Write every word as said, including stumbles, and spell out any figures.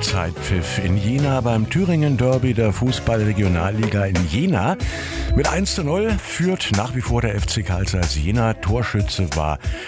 Halbzeitpfiff in Jena beim Thüringen Derby der Fußball-Regionalliga in Jena. Mit eins zu null führt nach wie vor der F C Carl Zeiss Jena. Torschütze war